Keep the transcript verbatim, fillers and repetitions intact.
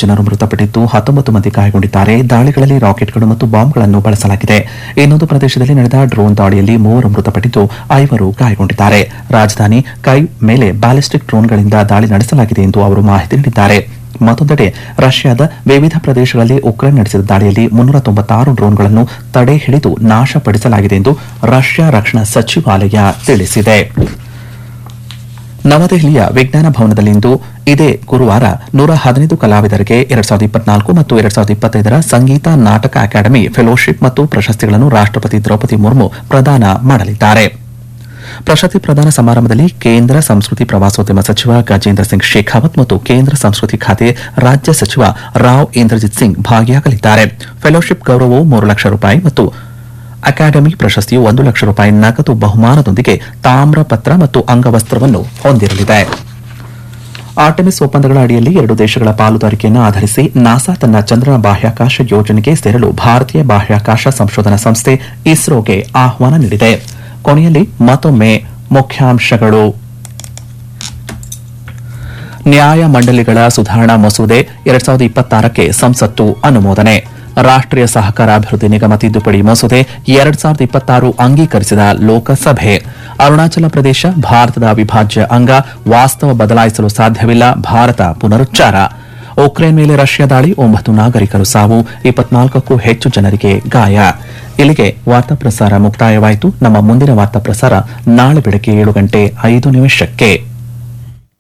ಜನರು ಮೃತಪಟ್ಟಿದ್ದು ಹತ್ತೊಂಬತ್ತು ಮಂದಿ ಗಾಯಗೊಂಡಿದ್ದಾರೆ. ದಾಳಿಗಳಲ್ಲಿ ರಾಕೆಟ್ಗಳು ಮತ್ತು ಬಾಂಬ್ಗಳನ್ನು ಬಳಸಲಾಗಿದೆ. ಇನ್ನೊಂದು ಪ್ರದೇಶದಲ್ಲಿ ನಡೆದ ಡ್ರೋನ್ ದಾಳಿಯಲ್ಲಿ ಮೂವರು ಮೃತಪಟ್ಟಿದ್ದು ಐವರು ಗಾಯಗೊಂಡಿದ್ದಾರೆ. ರಾಜಧಾನಿ ಕೈ ಮೇಲೆ ಬ್ಯಾಲಿಸ್ಟಿಕ್ ಡ್ರೋನ್ಗಳಿಂದ ದಾಳಿ ನಡೆಸಲಾಗಿದೆ ಎಂದು ಅವರು ಮಾಹಿತಿ ನೀಡಿದ್ದಾರೆ. ಮತ್ತೊಂದೆಡೆ ರಷ್ಯಾದ ವಿವಿಧ ಪ್ರದೇಶಗಳಲ್ಲಿ ಉಕ್ರೇನ್ ನಡೆಸಿದ ದಾಳಿಯಲ್ಲಿ ಮುನ್ನೂರ ತೊಂಬತ್ತಾರು ಡ್ರೋನ್ಗಳನ್ನು ತಡೆ ಹಿಡಿದು ನಾಶಪಡಿಸಲಾಗಿದೆ ಎಂದು ರಷ್ಯಾ ರಕ್ಷಣಾ ಸಚಿವಾಲಯ ತಿಳಿಸಿದೆ. ನವದೆಹಲಿಯ ವಿಜ್ಞಾನ ಭವನದಲ್ಲಿಂದು ಇದೇ ಗುರುವಾರ ನೂರ ಹದಿನೈದು ಕಲಾವಿದರಿಗೆ ಎರಡ್ ಸಾವಿರದ ಇಪ್ಪತ್ನಾಲ್ಕು ಮತ್ತು ಎರಡ್ ಸಾವಿರದ ಇಪ್ಪತ್ತೈದರ ಸಂಗೀತ ನಾಟಕ ಅಕಾಡೆಮಿ ಫೆಲೋಶಿಪ್ ಮತ್ತು ಪ್ರಶಸ್ತಿಗಳನ್ನು ರಾಷ್ಟಪತಿ ದ್ರೌಪದಿ ಮುರ್ಮು ಪ್ರದಾನ ಮಾಡಲಿದ್ದಾರೆ. ಪ್ರಶಸ್ತಿ ಪ್ರದಾನ ಸಮಾರಂಭದಲ್ಲಿ ಕೇಂದ್ರ ಸಂಸ್ಕೃತಿ ಪ್ರವಾಸೋದ್ಯಮ ಸಚಿವ ಗಜೇಂದ್ರ ಸಿಂಗ್ ಶೇಖಾವತ್ ಮತ್ತು ಕೇಂದ್ರ ಸಂಸ್ಕೃತಿ ಖಾತೆ ರಾಜ್ಯ ಸಚಿವ ರಾವ್ ಇಂದ್ರಜಿತ್ ಸಿಂಗ್ ಭಾಗಿಯಾಗಲಿದ್ದಾರೆ. ಫೆಲೋಶಿಪ್ ಗೌರವವು ಮೂರು ಲಕ್ಷ ರೂಪಾಯಿ ಮತ್ತು ಅಕಾಡೆಮಿ ಪ್ರಶಸ್ತಿಯು ಒಂದು ಲಕ್ಷ ರೂಪಾಯಿ ನಗದು ಬಹುಮಾನದೊಂದಿಗೆ ತಾಮ್ರಪತ್ರ ಮತ್ತು ಅಂಗವಸ್ತ್ರವನ್ನು ಹೊಂದಿರಲಿದೆ. ಆರ್ಟೆಮಿಸ್ ಒಪ್ಪಂದಗಳ ಅಡಿಯಲ್ಲಿ ಎರಡು ದೇಶಗಳ ಪಾಲುದಾರಿಕೆಯನ್ನು ಆಧರಿಸಿ ನಾಸಾ ತನ್ನ ಚಂದ್ರನ ಬಾಹ್ಯಾಕಾಶ ಯೋಜನೆಗೆ ಸೇರಲು ಭಾರತೀಯ ಬಾಹ್ಯಾಕಾಶ ಸಂಶೋಧನಾ ಸಂಸ್ಥೆ ಇಸ್ರೋಗೆ ಆಹ್ವಾನ ನೀಡಿದೆ. ಕೊನೆಯಲ್ಲಿ ಮತ್ತೊಮ್ಮೆ ಮುಖ್ಯಾಂಶಗಳು. ನ್ಯಾಯಮಂಡಳಿಗಳ ಸುಧಾರಣಾ ಮಸೂದೆ ಎರಡ್ ಸಾವಿರದ ಇಪ್ಪತ್ತಾರಕ್ಕೆ ಸಂಸತ್ತು ಅನುಮೋದನೆ. ರಾಷ್ಟೀಯ ಸಹಕಾರ ಅಭಿವೃದ್ಧಿ ನಿಗಮ ತಿದ್ದುಪಡಿ ಮಸೂದೆ ಎರಡ್ ಸಾವಿರದ ಇಪ್ಪತ್ತಾರು ಅಂಗೀಕರಿಸಿದ ಲೋಕಸಭೆ. ಅರುಣಾಚಲ ಪ್ರದೇಶ ಭಾರತದ ಅವಿಭಾಜ್ಯ ಅಂಗ, ವಾಸ್ತವ ಬದಲಾಯಿಸಲು ಸಾಧ್ಯವಿಲ್ಲ, ಭಾರತ ಪುನರುಚ್ಚಾರ. ಉಕ್ರೇನ್ ಮೇಲೆ ರಷ್ಯಾ ದಾಳಿ, ಒಂಬತ್ತು ನಾಗರಿಕರು ಸಾವು, ಇಪ್ಪತ್ನಾಲ್ಕಕ್ಕೂ ಹೆಚ್ಚು ಜನರಿಗೆ ಗಾಯ. ಇಲ್ಲಿಗೆ ವಾರ್ತಾ ಪ್ರಸಾರ ಮುಕ್ತಾಯವಾಯಿತು. ನಮ್ಮ ಮುಂದಿನ ವಾರ್ತಾ ಪ್ರಸಾರ ನಾಳೆ ಬೆಳಗ್ಗೆ ಏಳು ಗಂಟೆ ಐದು ನಿಮಿಷಕ್ಕೆ.